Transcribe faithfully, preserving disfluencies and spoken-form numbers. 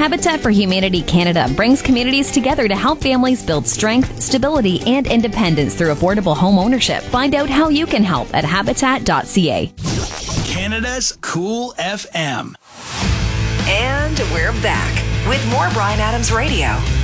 Habitat for Humanity Canada brings communities together to help families build strength, stability, and independence through affordable home ownership. Find out how you can help at habitat dot c a. Canada's Cool F M. And we're back with more Bryan Adams Radio.